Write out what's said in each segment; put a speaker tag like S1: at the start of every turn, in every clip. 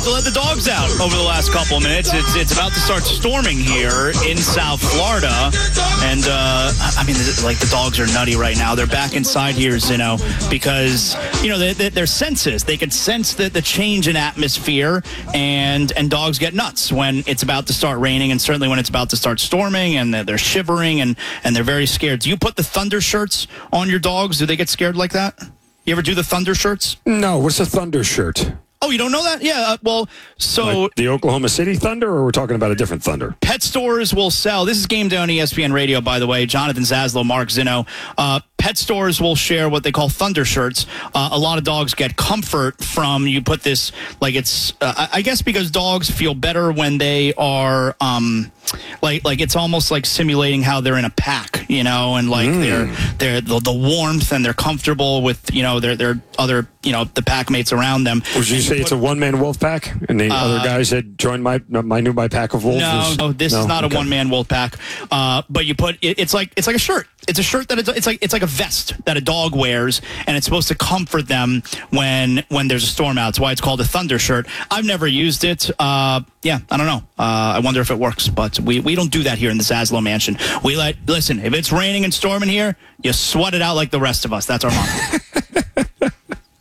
S1: to let the dogs out over the last couple of minutes. It's about to start storming here in South Florida. And, I mean, like, the dogs are nutty right now. They're back inside here, Zinno, because, you know, their senses. They can sense the change in atmosphere, and dogs get nuts when it's about to start raining, and certainly when it's about to start storming, and they're shivering, and they're very scared. Do you put the thunder shirts on your dogs? Do they get scared like that? You ever do the thunder shirts?
S2: No. What's a thunder shirt?
S1: Oh, you don't know that? Yeah, well, so...
S2: Like the Oklahoma City Thunder, or we're talking about a different Thunder?
S1: Pet stores will sell... This is Game Day on ESPN Radio, by the way. Jonathan Zaslow, Mark Zinno. Pet stores will share what they call thunder shirts. A lot of dogs get comfort from... You put this... Like, it's... I guess because dogs feel better when they are... Like it's almost like simulating how they're in a pack, you know, and like they're the warmth, and they're comfortable with, you know, their other, you know, the pack mates around them.
S2: Would you say it's a one-man wolf pack, and the other guys that joined my pack of wolves?
S1: No, this is not a one-man wolf pack. But you put it's like a shirt. It's a shirt that it's like a vest that a dog wears, and it's supposed to comfort them when there's a storm out. That's why it's called a thunder shirt. I've never used it. Yeah, I don't know. I wonder if it works, but we don't do that here in the Zaslow Mansion. Listen, if it's raining and storming here, you sweat it out like the rest of us. That's our motto.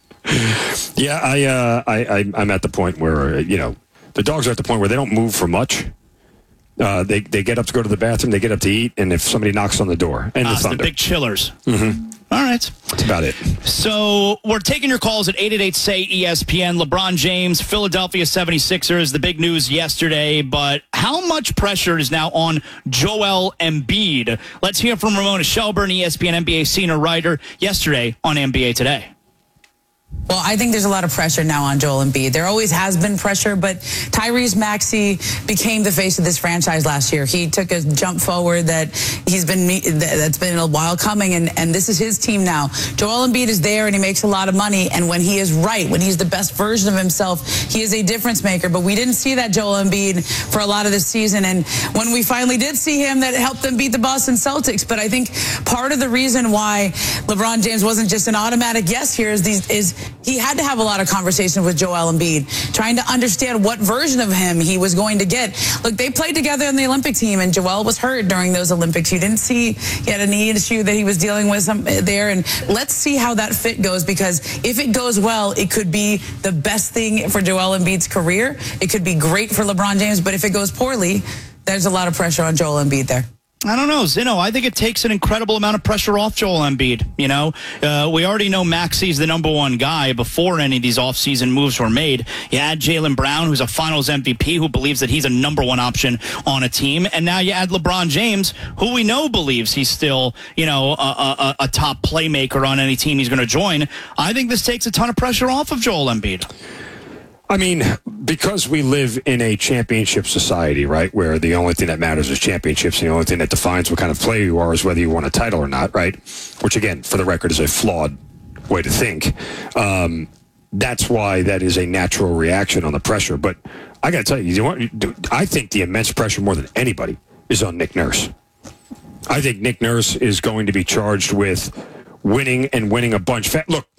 S2: Yeah, I'm at the point where, you know, the dogs are at the point where they don't move for much. They get up to go to the bathroom, they get up to eat, and if somebody knocks on the door, and the thunder.
S1: The big chillers. Mm-hmm. All right.
S2: That's about it.
S1: So we're taking your calls at 888-SAY-ESPN. LeBron James, Philadelphia 76ers, the big news yesterday. But how much pressure is now on Joel Embiid? Let's hear from Ramona Shelburne, ESPN NBA senior writer, yesterday on NBA Today.
S3: Well, I think there's a lot of pressure now on Joel Embiid. There always has been pressure, but Tyrese Maxey became the face of this franchise last year. He took a jump forward that's been a while coming, and this is his team now. Joel Embiid is there, and he makes a lot of money, and when he is right, when he's the best version of himself, he is a difference maker. But we didn't see that Joel Embiid for a lot of this season, and when we finally did see him, that helped them beat the Boston Celtics. But I think part of the reason why LeBron James wasn't just an automatic yes here is he had to have a lot of conversation with Joel Embiid, trying to understand what version of him he was going to get. Look, they played together in the Olympic team, and Joel was hurt during those Olympics. You didn't see he had a knee issue that he was dealing with there, and let's see how that fit goes, because if it goes well, it could be the best thing for Joel Embiid's career. It could be great for LeBron James, but if it goes poorly, there's a lot of pressure on Joel Embiid there.
S1: I don't know, Zinno. I think it takes an incredible amount of pressure off Joel Embiid. You know, we already know Maxey's the number one guy before any of these offseason moves were made. You add Jaylen Brown, who's a Finals MVP, who believes that he's a number one option on a team, and now you add LeBron James, who we know believes he's still, you know, a top playmaker on any team he's going to join. I think this takes a ton of pressure off of Joel Embiid.
S2: I mean, because we live in a championship society, right, where the only thing that matters is championships, and the only thing that defines what kind of player you are is whether you won a title or not, right? Which, again, for the record, is a flawed way to think. That's why that is a natural reaction on the pressure. But I got to tell you, I think the immense pressure more than anybody is on Nick Nurse. I think Nick Nurse is going to be charged with winning and winning a bunch. Look,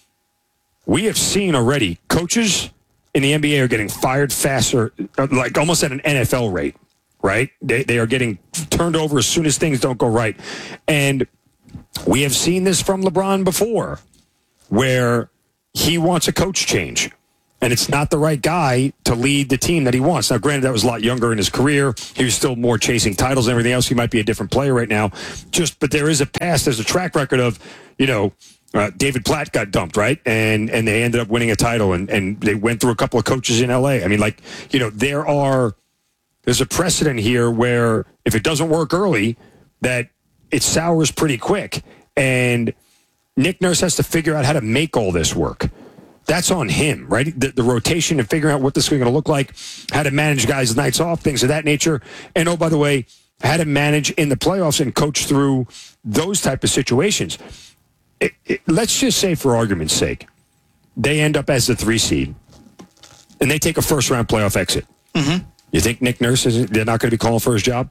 S2: we have seen already coaches in the NBA are getting fired faster, like almost at an NFL rate, right? They are getting turned over as soon as things don't go right. And we have seen this from LeBron before, where he wants a coach change, and it's not the right guy to lead the team that he wants. Now, granted, that was a lot younger in his career. He was still more chasing titles and everything else. He might be a different player right now. But there is there's a track record of, you know, David Platt got dumped, right? And they ended up winning a title, and they went through a couple of coaches in LA. I mean, like, you know, there's a precedent here where if it doesn't work early, that it sours pretty quick. And Nick Nurse has to figure out how to make all this work. That's on him, right? The rotation and figuring out what this is going to look like, how to manage guys' nights off, things of that nature. And, oh, by the way, how to manage in the playoffs and coach through those type of situations. Let's just say, for argument's sake, they end up as the 3 seed, and they take a first-round playoff exit. Mm-hmm. You think Nick Nurse, they're not going to be calling for his job?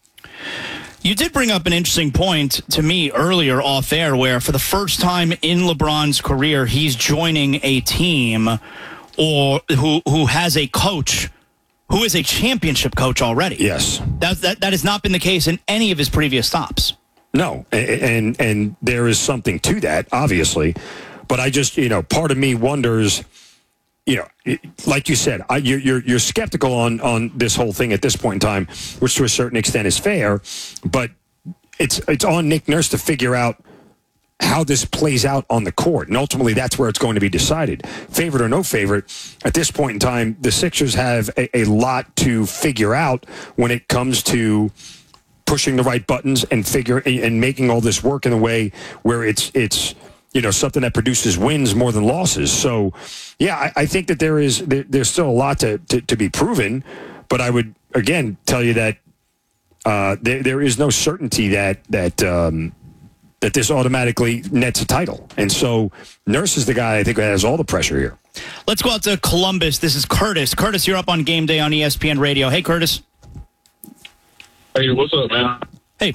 S1: You did bring up an interesting point to me earlier off air, where for the first time in LeBron's career, he's joining a team or who has a coach who is a championship coach already.
S2: Yes.
S1: That has not been the case in any of his previous stops.
S2: No, and there is something to that, obviously. But I just, part of me wonders, like you said, you're skeptical on this whole thing at this point in time, which to a certain extent is fair. But it's on Nick Nurse to figure out how this plays out on the court. And ultimately, that's where it's going to be decided. Favorite or no favorite, at this point in time, the Sixers have a lot to figure out when it comes to pushing the right buttons and making all this work in a way where it's something that produces wins more than losses. So, yeah, I think that there's still a lot to be proven. But I would, again, tell you that there is no certainty that this automatically nets a title. And so Nurse is the guy I think that has all the pressure here.
S1: Let's go out to Columbus. This is Curtis. Curtis, you're up on Game Day on ESPN Radio. Hey, Curtis.
S4: Hey, what's up, man?
S1: Hey.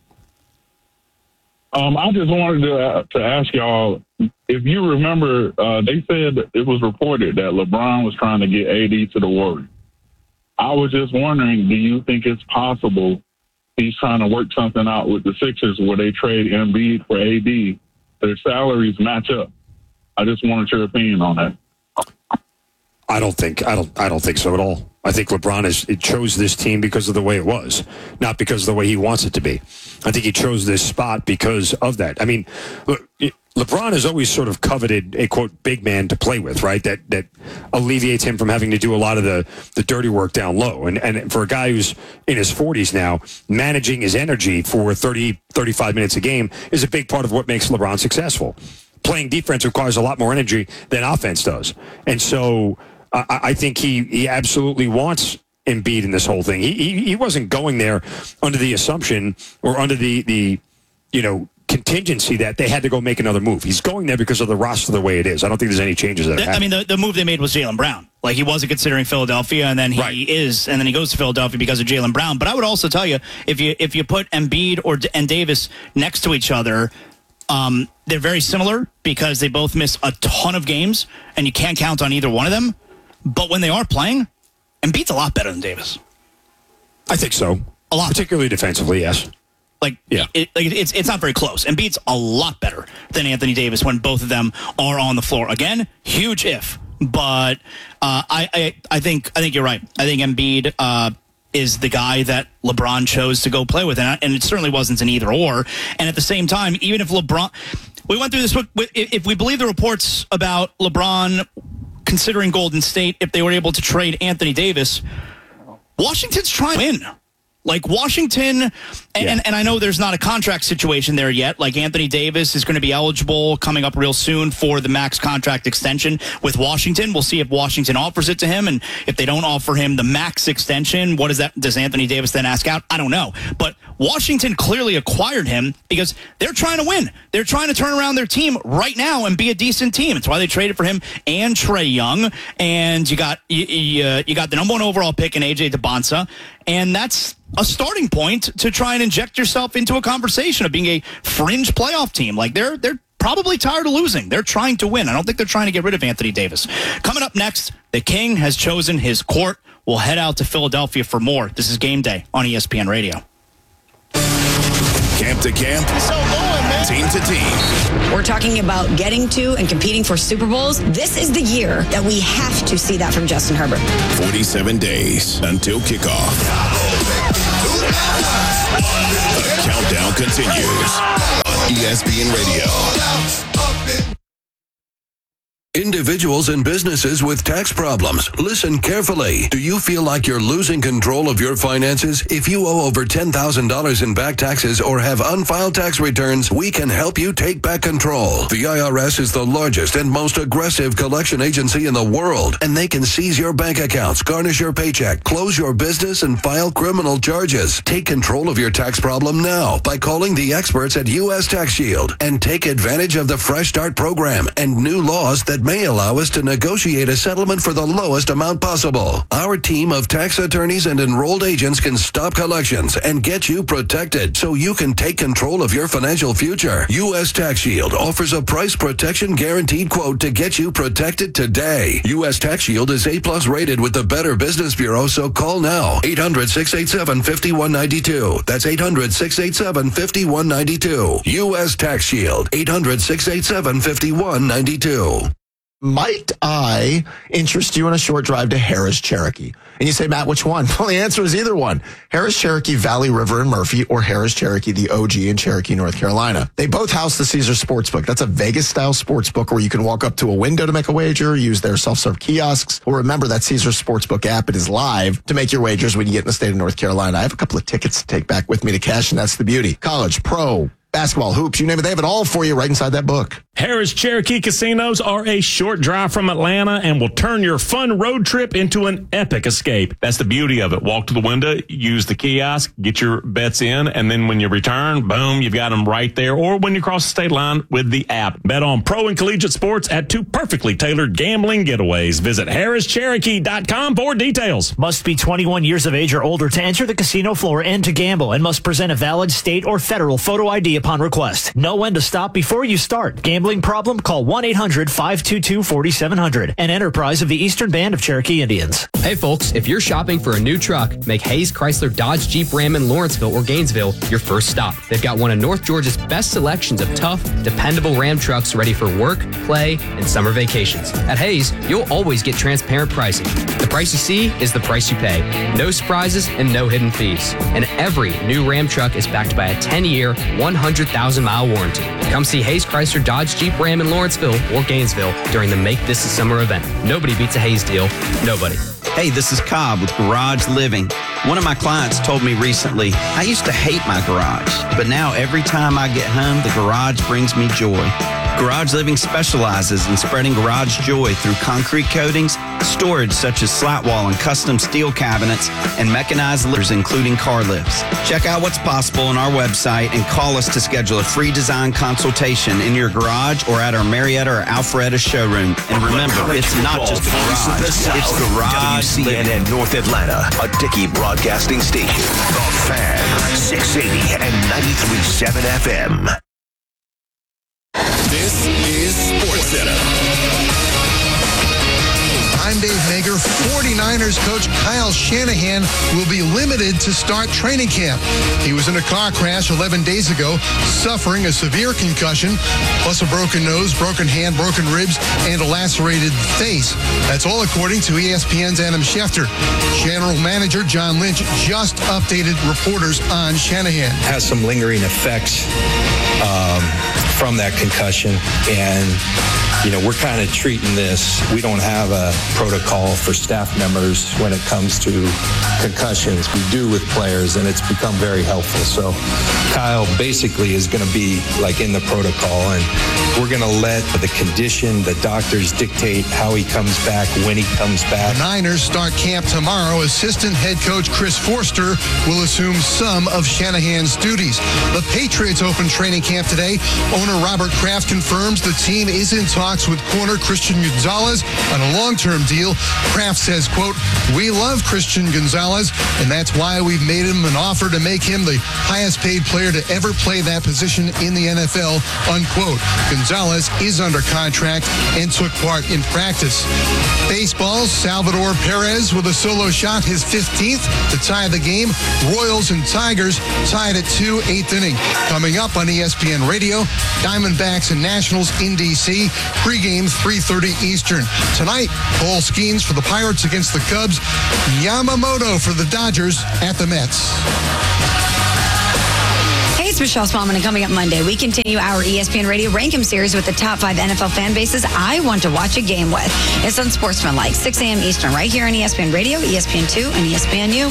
S4: I just wanted to ask y'all, if you remember, they said it was reported that LeBron was trying to get AD to the Warriors. I was just wondering, do you think it's possible he's trying to work something out with the Sixers where they trade Embiid for AD? Their salaries match up. I just wanted your opinion on that.
S2: I don't think so at all. I think LeBron chose this team because of the way it was, not because of the way he wants it to be. I think he chose this spot because of that. I mean, look, LeBron has always sort of coveted a, quote, big man to play with, right? That alleviates him from having to do a lot of the dirty work down low. And for a guy who's in his 40s now, managing his energy for 30, 35 minutes a game is a big part of what makes LeBron successful. Playing defense requires a lot more energy than offense does. And so I think he absolutely wants Embiid in this whole thing. He wasn't going there under the assumption or under the contingency that they had to go make another move. He's going there because of the roster the way it is. I don't think there's any changes that
S1: I mean, the move they made was Jaylen Brown. Like, he wasn't considering Philadelphia, and then he is, and then he goes to Philadelphia because of Jaylen Brown. But I would also tell you, if you put Embiid and Davis next to each other, they're very similar because they both miss a ton of games, and you can't count on either one of them. But when they are playing, Embiid's a lot better than Davis.
S2: I think so.
S1: A lot.
S2: Particularly defensively, yes.
S1: It's not very close. Embiid's a lot better than Anthony Davis when both of them are on the floor. Again, huge if. But I think you're right. I think Embiid is the guy that LeBron chose to go play with. And it certainly wasn't an either or. And at the same time, even if LeBron... We went through this. If we believe the reports about LeBron considering Golden State, if they were able to trade Anthony Davis, Washington's trying to win. Like, Washington, and I know there's not a contract situation there yet. Like, Anthony Davis is going to be eligible coming up real soon for the max contract extension with Washington. We'll see if Washington offers it to him, and if they don't offer him the max extension, what is that? Does Anthony Davis then ask out? I don't know. But Washington clearly acquired him because they're trying to win. They're trying to turn around their team right now and be a decent team. It's why they traded for him and Trae Young, and you got the number 1 overall pick in AJ DeBonsa, and that's a starting point to try and inject yourself into a conversation of being a fringe playoff team. Like, they're probably tired of losing. They're trying to win. I don't think they're trying to get rid of Anthony Davis. Coming up next, the King has chosen his court. We'll head out to Philadelphia for more. This is Game Day on ESPN Radio.
S5: Camp to camp, team to team.
S6: We're talking about getting to and competing for Super Bowls. This is the year that we have to see that from Justin Herbert.
S5: 47 days until kickoff. The countdown continues on ESPN Radio.
S7: Individuals and businesses with tax problems, listen carefully. Do you feel like you're losing control of your finances? If you owe over $10,000 in back taxes or have unfiled tax returns, we can help you take back control. The IRS is the largest and most aggressive collection agency in the world, and they can seize your bank accounts, garnish your paycheck, close your business, and file criminal charges. Take control of your tax problem now by calling the experts at U.S. Tax Shield and take advantage of the Fresh Start program and new laws that that may allow us to negotiate a settlement for the lowest amount possible. Our team of tax attorneys and enrolled agents can stop collections and get you protected so you can take control of your financial future. U.S. Tax Shield offers a price protection guaranteed quote to get you protected today. U.S. Tax Shield is A+ rated with the Better Business Bureau, so call now. 800-687-5192. That's 800-687-5192. U.S. Tax Shield. 800-687-5192.
S8: Might I interest you in a short drive to Harris Cherokee? And you say, Matt, which one? Well, the answer is either one. Harris Cherokee, Valley River and Murphy, or Harris Cherokee, the OG in Cherokee, North Carolina. They both house the Caesars Sportsbook. That's a Vegas-style sportsbook where you can walk up to a window to make a wager, use their self-serve kiosks, or remember that Caesars Sportsbook app. It is live to make your wagers when you get in the state of North Carolina. I have a couple of tickets to take back with me to cash, and that's the beauty. College, pro, basketball, hoops, you name it, they have it all for you right inside that book.
S9: Harris Cherokee casinos are a short drive from Atlanta and will turn your fun road trip into an epic escape. That's the beauty of it. Walk to the window, use the kiosk, get your bets in, and then when you return, boom, you've got them right there. Or when you cross the state line with the app. Bet on pro and collegiate sports at 2 perfectly tailored gambling getaways. Visit HarrisCherokee.com for details.
S10: Must be 21 years of age or older to enter the casino floor and to gamble, and must present a valid state or federal photo ID upon request. Know when to stop before you start. Gambling problem? Call 1-800-522-4700. An enterprise of the Eastern Band of Cherokee Indians.
S11: Hey folks, if you're shopping for a new truck, make Hayes Chrysler Dodge Jeep Ram in Lawrenceville or Gainesville your first stop. They've got one of North Georgia's best selections of tough, dependable Ram trucks ready for work, play, and summer vacations. At Hayes, you'll always get transparent pricing. The price you see is the price you pay. No surprises and no hidden fees. And every new Ram truck is backed by a 10-year, 100,000-mile warranty. Come see Hayes Chrysler Dodge Jeep Ram in Lawrenceville or Gainesville during the Make This a Summer event. Nobody beats a Hayes deal. Nobody.
S12: Hey, this is Cobb with Garage Living. One of my clients told me recently, I used to hate my garage, but now every time I get home, the garage brings me joy. Garage Living specializes in spreading garage joy through concrete coatings, storage such as slat wall and custom steel cabinets, and mechanized lifters including car lifts. Check out what's possible on our website and call us to schedule a free design consultation in your garage or at our Marietta or Alpharetta showroom. And remember, it's not just a garage, it's Garage Living.
S5: WCNN North Atlanta, a Dickey broadcasting station. The Fan, 680 and 93.7 FM.
S13: This is SportsCenter. I'm Dave Mager. 49ers coach Kyle Shanahan will be limited to start training camp. He was in a car crash 11 days ago, suffering a severe concussion, plus a broken nose, broken hand, broken ribs, and a lacerated face. That's all according to ESPN's Adam Schefter. General Manager John Lynch just updated reporters on Shanahan.
S14: Has some lingering effects from that concussion, and we're kind of treating this. We don't have a protocol for staff members when it comes to concussions. We do with players, and it's become very helpful. So Kyle basically is going to be like in the protocol, and we're going to let the condition, the doctors dictate how he comes back, when he comes back.
S13: The Niners start camp tomorrow. Assistant head coach Chris Forster will assume some of Shanahan's duties. The Patriots open training camp today. Owner Robert Kraft confirms the team is in talks with corner Christian Gonzalez on a long-term deal. Kraft says, quote, "We love Christian Gonzalez, and that's why we've made him an offer to make him the highest paid player to ever play that position in the NFL," unquote. Gonzalez is under contract and took part in practice. Baseball, Salvador Perez with a solo shot, his 15th to tie the game. Royals and Tigers tied at 2, 8th inning. Coming up on ESPN Radio, Diamondbacks and Nationals in D.C. Pregame 3:30 Eastern. Tonight, Paul Skeens for the Pirates against the Cubs. Yamamoto for the Dodgers at the Mets.
S6: Hey, it's Michelle Smallman, and coming up Monday, we continue our ESPN Radio Rank-'em series with the top 5 NFL fan bases I want to watch a game with. It's on Sportsmanlike, 6 a.m. Eastern, right here on ESPN Radio, ESPN2, and ESPNU.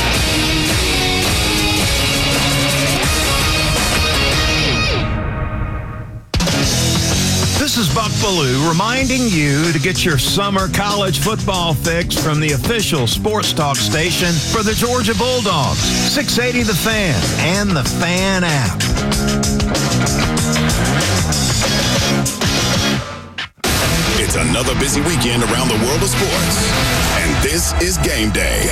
S15: This is Buck Bellew reminding you to get your summer college football fix from the official sports talk station for the Georgia Bulldogs, 680 The Fan and the Fan app.
S16: It's another busy weekend around the world of sports. And this is Game Day.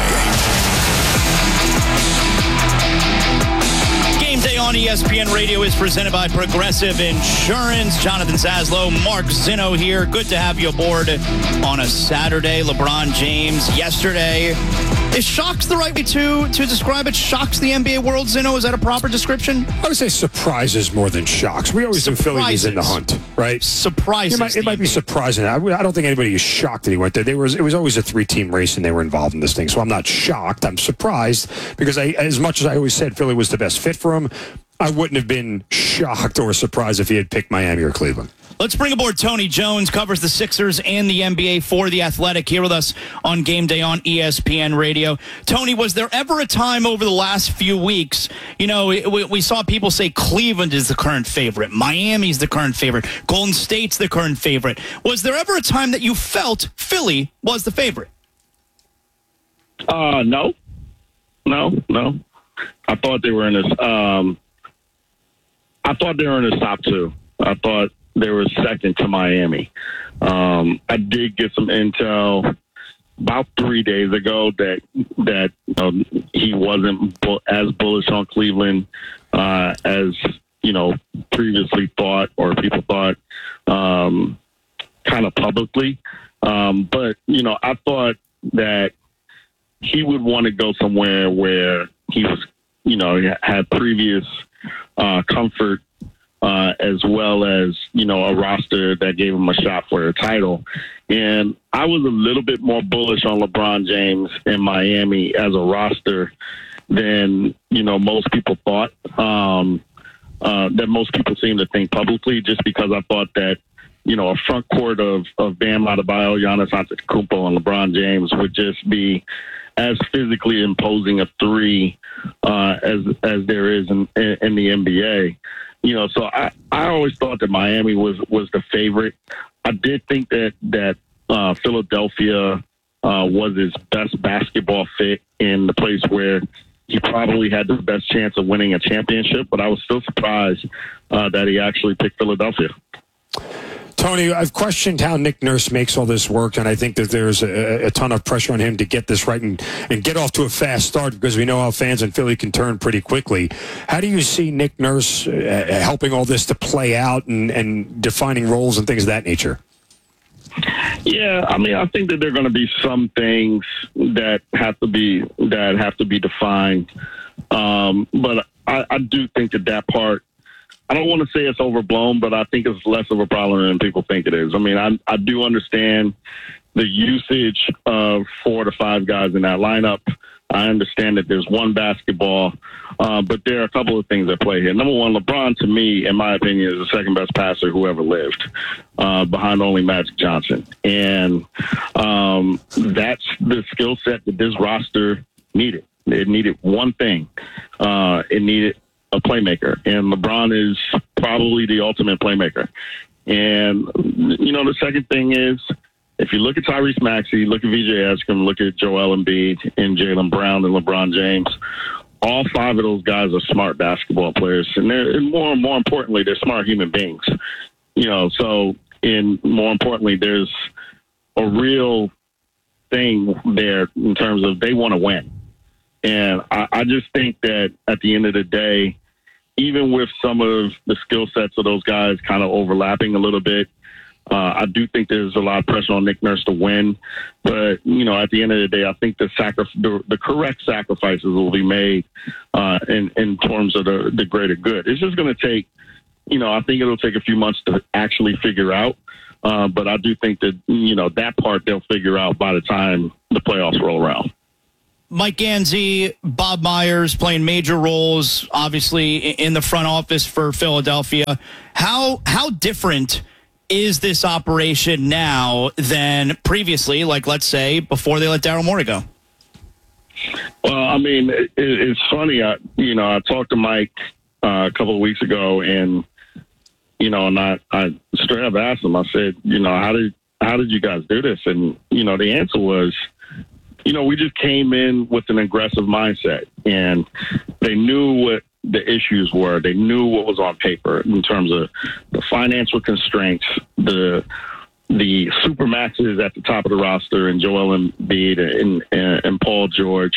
S1: Game Day on ESPN Radio is presented by Progressive Insurance. Jonathan Zaslow, Mark Zinno here. Good to have you aboard on a Saturday. LeBron James yesterday. Is shocks the right way to describe it? Shocks the NBA world, Zinno? Is that a proper description?
S2: I would say surprises more than shocks. We always knew Philly was in the hunt, right?
S1: Surprises.
S2: It might be surprising. I don't think anybody is shocked that he went there. It was always a 3-team race, and they were involved in this thing. So I'm not shocked. I'm surprised because as much as I always said Philly was the best fit for him, I wouldn't have been shocked or surprised if he had picked Miami or Cleveland.
S1: Let's bring aboard Tony Jones, covers the Sixers and the NBA for The Athletic, here with us on Game Day on ESPN Radio. Tony, was there ever a time over the last few weeks, we saw people say Cleveland is the current favorite, Miami's the current favorite, Golden State's the current favorite. Was there ever a time that you felt Philly was the favorite?
S17: No. I thought they were in this. I thought they were in the top two. I thought they were second to Miami. I did get some intel about 3 days ago that he wasn't as bullish on Cleveland as previously thought or people thought, kind of publicly. But I thought that he would want to go somewhere where he was, had previous comfort, as well as, a roster that gave him a shot for a title. And I was a little bit more bullish on LeBron James in Miami as a roster than, most people thought, that most people seem to think publicly, just because I thought that, a front court of Bam Adebayo, Giannis Antetokounmpo, and LeBron James would just be as physically imposing a three as there is in the NBA. So I always thought that Miami was the favorite. I did think that Philadelphia was his best basketball fit in the place where he probably had the best chance of winning a championship, but I was still surprised that he actually picked Philadelphia.
S2: Tony, I've questioned how Nick Nurse makes all this work, and I think that there's a ton of pressure on him to get this right and get off to a fast start, because we know how fans in Philly can turn pretty quickly. How do you see Nick Nurse helping all this to play out and defining roles and things of that nature?
S17: Yeah, I think that there are going to be some things that have to be defined, but I do think that part. I don't want to say it's overblown, but I think it's less of a problem than people think it is. I do understand the usage of 4 to 5 guys in that lineup. I understand that there's one basketball, but there are a couple of things at play here. Number one, LeBron, to me, in my opinion, is the second best passer who ever lived, behind only Magic Johnson. And that's the skill set that this roster needed. It needed one thing. It needed a playmaker, and LeBron is probably the ultimate playmaker. And the second thing is, if you look at Tyrese Maxey, look at VJ Eskrim, look at Joel Embiid and Jaylen Brown and LeBron James, all 5 of those guys are smart basketball players, and more importantly, they're smart human beings. So more importantly, there's a real thing there in terms of they want to win. And I just think that at the end of the day, even with some of the skill sets of those guys kind of overlapping a little bit, I do think there's a lot of pressure on Nick Nurse to win. But, at the end of the day, I think the correct sacrifices will be made in terms of the greater good. It's just going to take, I think it'll take a few months to actually figure out. But I do think that, that part they'll figure out by the time the playoffs roll around.
S1: Mike Ganzi, Bob Myers playing major roles, obviously, in the front office for Philadelphia. How different is this operation now than previously, like, let's say, before they let Daryl Morey go?
S17: Well, it's funny. I talked to Mike a couple of weeks ago, and, and I straight up asked him, I said, how did you guys do this? And, the answer was, we just came in with an aggressive mindset, and they knew what the issues were. They knew what was on paper in terms of the financial constraints, the the supermaxes at the top of the roster and Joel Embiid and Paul George,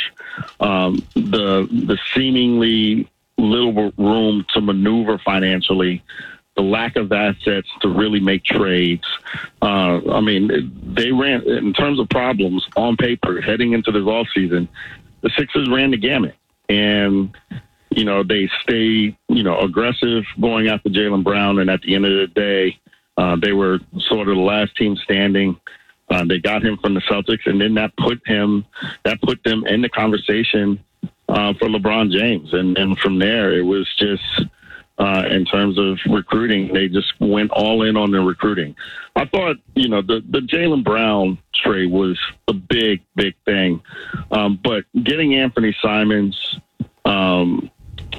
S17: the seemingly little room to maneuver financially, the lack of assets to really make trades. I mean, they ran, in terms of problems on paper heading into this offseason, the Sixers ran the gamut. And, you know, they stay, you know, aggressive going after Jaylen Brown. And at the end of the day, they were sort of the last team standing. They got him from the Celtics, and then that put them in the conversation for LeBron James. And from there, it was just, in terms of recruiting, they just went all in on their recruiting. I thought, you know, the Jaylen Brown trade was a big, big thing. But getting Anthony Simons, when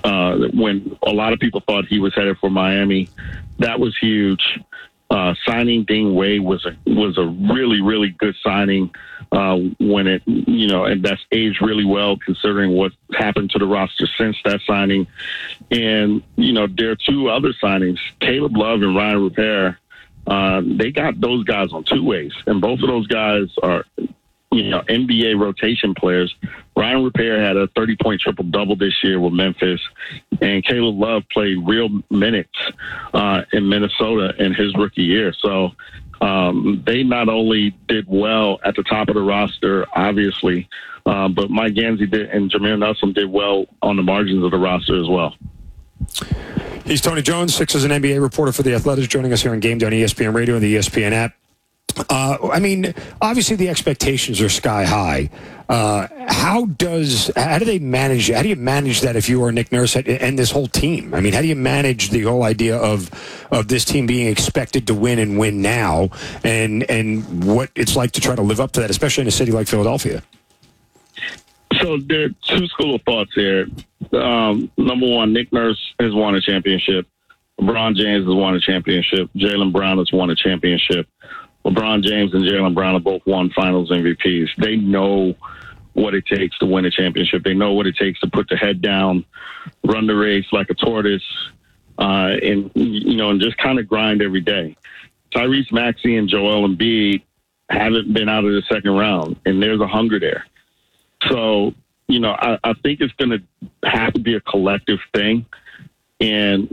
S17: a lot of people thought he was headed for Miami, that was huge. Signing Dean Wade was a really, really good signing when it, you know, and that's aged really well considering what happened to the roster since that signing. And, you know, there are two other signings, Caleb Love and Ryan Rupert. They got those guys on two ways, and both of those guys are, you know, NBA rotation players. Ryan Rupert had a 30-point triple-double this year with Memphis, and Caleb Love played real minutes in Minnesota in his rookie year. So they not only did well at the top of the roster, obviously, but Mike Gansey did, and Jameer Nelson did well on the margins of the roster as well.
S2: He's Tony Jones, Sixers and NBA reporter for The Athletic, joining us here on Game Day on ESPN Radio and the ESPN app. I mean, obviously the expectations are sky high. How do you manage that if you are Nick Nurse and this whole team? I mean, how do you manage the whole idea of this team being expected to win and win now, and what it's like to try to live up to that, especially in a city like Philadelphia?
S17: So there are two schools of thoughts here. Number one, Nick Nurse has won a championship. LeBron James has won a championship. Jaylen Brown has won a championship. LeBron James and Jaylen Brown have both won finals MVPs. They know what it takes to win a championship. They know what it takes to put the head down, run the race like a tortoise, and just kind of grind every day. Tyrese Maxey and Joel Embiid haven't been out of the second round, and there's a hunger there. So, I think it's going to have to be a collective thing. And,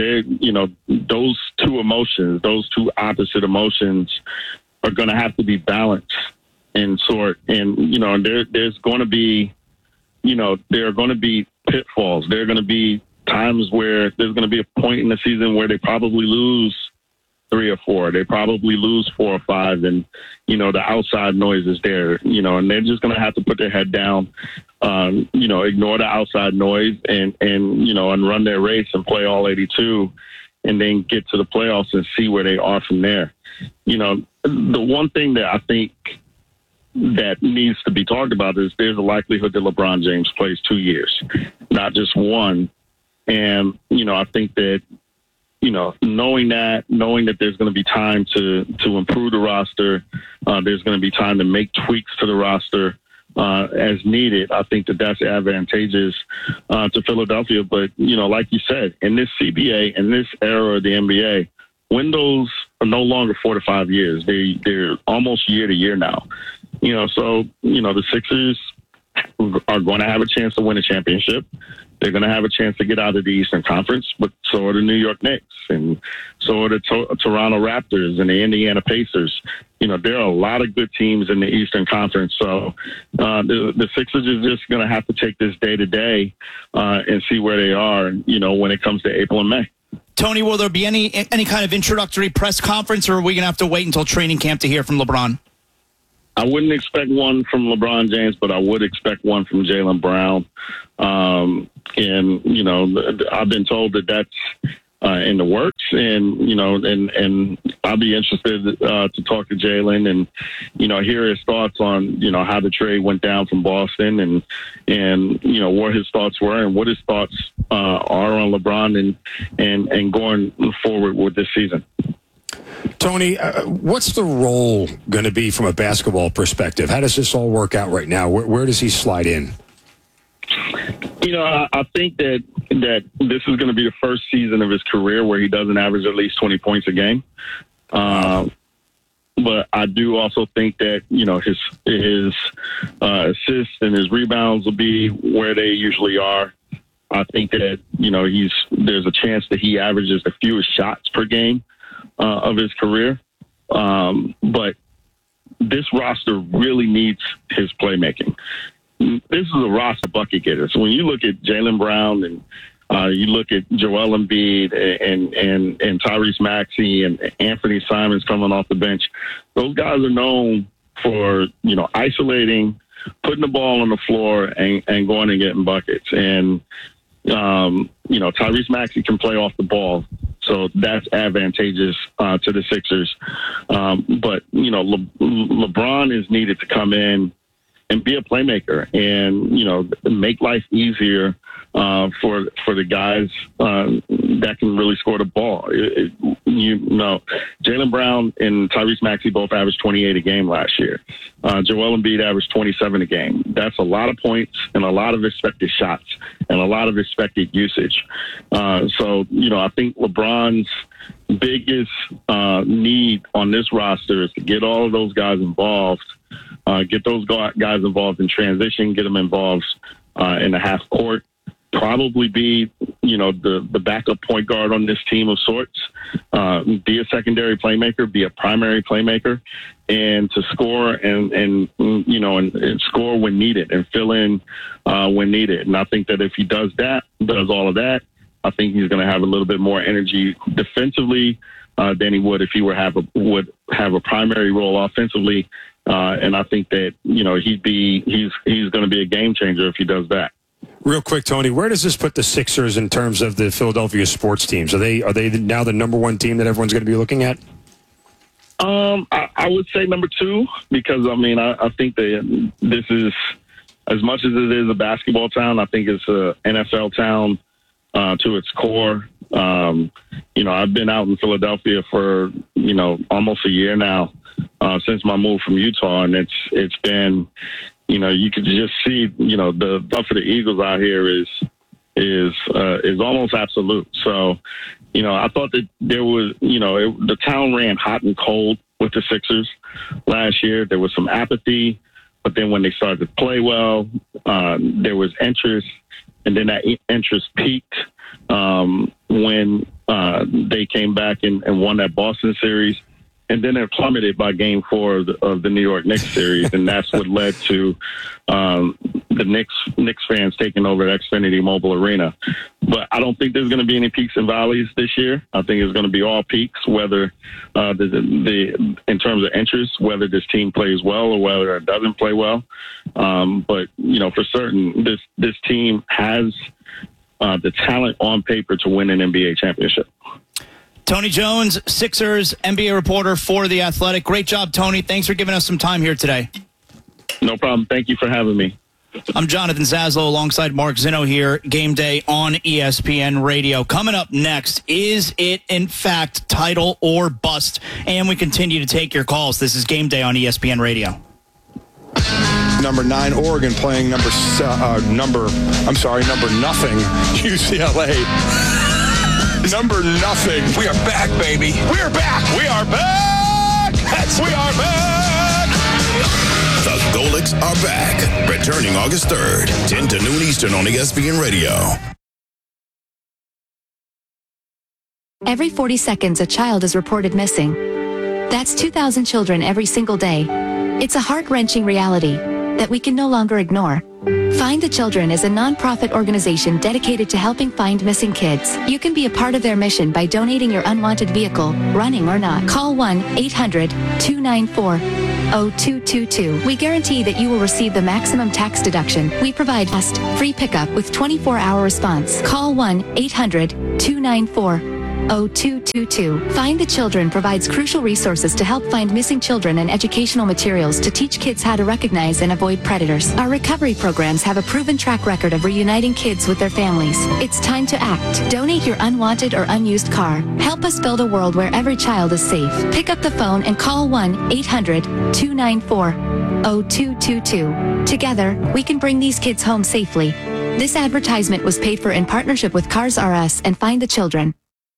S17: those two emotions, those two opposite emotions are going to have to be balanced and sort. And, there's going to be, there are going to be pitfalls. There are going to be times where there's going to be a point in the season where they probably lose 3 or 4. They probably lose 4 or 5. And, the outside noise is there, and they're just going to have to put their head down, ignore the outside noise and run their race and play all 82 and then get to the playoffs and see where they are from there. The one thing that I think that needs to be talked about is there's a likelihood that LeBron James plays 2 years, not just one. And, I think that, knowing that there's going to be time to improve the roster, there's going to be time to make tweaks to the roster as needed. I think that that's advantageous to Philadelphia. But, like you said, in this CBA, in this era of the NBA, windows are no longer 4 to 5 years. They're almost year to year now. So, the Sixers are going to have a chance to win a championship. They're going to have a chance to get out of the Eastern Conference, but so are the New York Knicks, and so are the Toronto Raptors and the Indiana Pacers. There are a lot of good teams in the Eastern Conference. So the Sixers are just going to have to take this day to day and see where they are, when it comes to April and May.
S1: Tony, will there be any kind of introductory press conference, or are we going to have to wait until training camp to hear from LeBron?
S17: I wouldn't expect one from LeBron James, but I would expect one from Jaylen Brown. And I've been told that that's in the works, and and I'll be interested to talk to Jaylen and hear his thoughts on how the trade went down from Boston and what his thoughts were and what his thoughts are on LeBron and going forward with this season.
S2: Tony, what's the role going to be from a basketball perspective? How does this all work out right now? Where does he slide in?
S17: I think that this is going to be the first season of his career where he doesn't average at least 20 points a game. But I do also think that, his assists and his rebounds will be where they usually are. I think that, there's a chance that he averages the fewest shots per game of his career. But this roster really needs his playmaking. This is a roster bucket getter. So when you look at Jaylen Brown and you look at Joel Embiid and Tyrese Maxey and Anthony Simons coming off the bench, those guys are known for, isolating, putting the ball on the floor and going and getting buckets. And, Tyrese Maxey can play off the ball. So that's advantageous to the Sixers. But, LeBron is needed to come in and be a playmaker and, make life easier for the guys that can really score the ball. Jaylen Brown and Tyrese Maxey both averaged 28 a game last year. Joel Embiid averaged 27 a game. That's a lot of points and a lot of expected shots and a lot of expected usage. So I think LeBron's biggest need on this roster is to get all of those guys involved, get those guys involved in transition, get them involved in the half court, probably be, the backup point guard on this team of sorts, be a secondary playmaker, be a primary playmaker, and to score and score when needed and fill in when needed. And I think that if he does all of that, I think he's going to have a little bit more energy defensively than he would if he would have a primary role offensively. And I think that, he's going to be a game changer if he does that.
S2: Real quick, Tony, where does this put the Sixers in terms of the Philadelphia sports teams? Are they now the number one team that everyone's going to be looking at?
S17: I would say number 2 because, I think that this is, as much as it is a basketball town, I think it's a NFL town to its core. I've been out in Philadelphia for, almost a year now since my move from Utah, and it's been, you could just see, the love for the Eagles out here is almost absolute. So, I thought that there was, the town ran hot and cold with the Sixers last year. There was some apathy, but then when they started to play well, there was interest, and then that interest peaked when they came back and won that Boston series. And then it plummeted by Game 4 of the New York Knicks series, and that's what led to the Knicks fans taking over Xfinity Mobile Arena. But I don't think there's going to be any peaks and valleys this year. I think it's going to be all peaks, whether in terms of interest, whether this team plays well or whether it doesn't play well. But for certain, this team has the talent on paper to win an NBA championship.
S1: Tony Jones, Sixers NBA reporter for The Athletic. Great job, Tony. Thanks for giving us some time here today.
S17: No problem. Thank you for having me.
S1: I'm Jonathan Zaslow alongside Mark Zinno here. Game Day on ESPN Radio. Coming up next, is it in fact title or bust? And we continue to take your calls. This is Game Day on ESPN Radio.
S18: Number 9 Oregon playing number nothing UCLA. Number nothing. We are back, baby. We are back. We are back. We are back.
S16: The Golics are back. Returning August 3rd, 10 to noon Eastern on ESPN Radio.
S19: Every 40 seconds, a child is reported missing. That's 2,000 children every single day. It's a heart-wrenching reality that we can no longer ignore. Find the Children is a non-profit organization dedicated to helping find missing kids. You can be a part of their mission by donating your unwanted vehicle, running or not. Call 1-800-294-0222. We guarantee that you will receive the maximum tax deduction. We provide fast, free pickup with 24-hour response. Call 1-800-294-0222. Find the Children provides crucial resources to help find missing children and educational materials to teach kids how to recognize and avoid predators. Our recovery programs have a proven track record of reuniting kids with their families. It's time to act. Donate your unwanted or unused car. Help us build a world where every child is safe. Pick up the phone and call 1-800-294-0222. Together, we can bring these kids home safely. This advertisement was paid for in partnership with Cars R Us and Find the Children.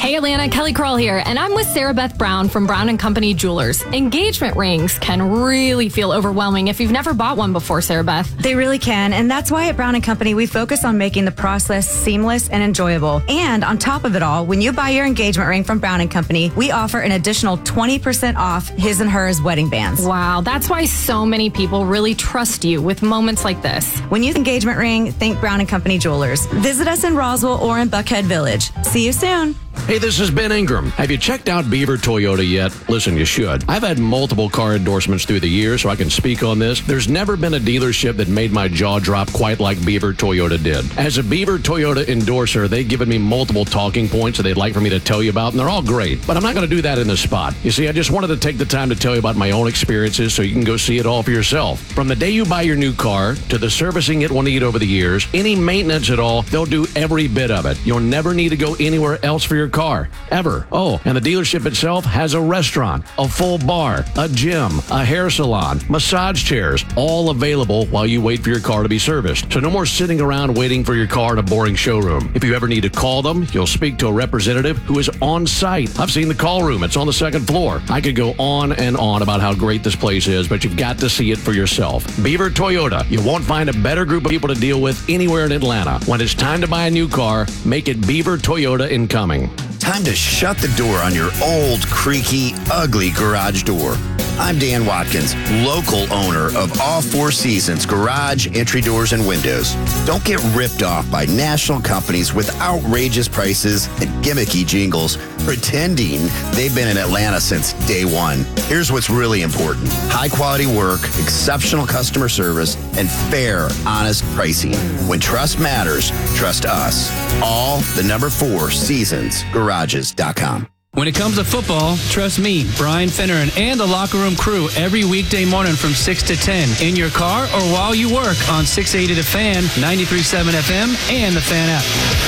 S20: Hey Atlanta, Kelly Kroll here, and I'm with Sarah Beth Brown from Brown & Company Jewelers. Engagement rings can really feel overwhelming if you've never bought one before, Sarah Beth.
S21: They really can, and that's why at Brown & Company we focus on making the process seamless and enjoyable. And on top of it all, when you buy your engagement ring from Brown & Company, we offer an additional 20% off his and hers wedding bands.
S20: Wow, that's why so many people really trust you with moments like this.
S21: When you think engagement ring, think Brown & Company Jewelers. Visit us in Roswell or in Buckhead Village. See you soon.
S22: Hey, this is Ben Ingram. Have you checked out Beaver Toyota yet? Listen, you should. I've had multiple car endorsements through the years, so I can speak on this. There's never been a dealership that made my jaw drop quite like Beaver Toyota did. As a Beaver Toyota endorser, they've given me multiple talking points that they'd like for me to tell you about, and they're all great. But I'm not going to do that in the spot. You see, I just wanted to take the time to tell you about my own experiences so you can go see it all for yourself. From the day you buy your new car to the servicing it will need over the years, any maintenance at all, they'll do every bit of it. You'll never need to go anywhere else for your car. Ever. Oh, and the dealership itself has a restaurant, a full bar, a gym, a hair salon, massage chairs, all available while you wait for your car to be serviced. So no more sitting around waiting for your car in a boring showroom. If you ever need to call them, you'll speak to a representative who is on site. I've seen the call room. It's on the second floor. I could go on and on about how great this place is, but you've got to see it for yourself. Beaver Toyota. You won't find a better group of people to deal with anywhere in Atlanta. When it's time to buy a new car, make it Beaver Toyota in Cumming.
S23: Time to shut the door on your old, creaky, ugly garage door. I'm Dan Watkins, local owner of All Four Seasons Garage, Entry Doors, and Windows. Don't get ripped off by national companies with outrageous prices and gimmicky jingles pretending they've been in Atlanta since day one. Here's what's really important. High-quality work, exceptional customer service, and fair, honest pricing. When trust matters, trust us. All the number 4 Seasons Garages.com.
S24: When it comes to football, trust me, Brian Finneran and the Locker Room crew every weekday morning from 6 to 10 in your car or while you work on 680 The Fan, 93.7 FM, and the Fan app.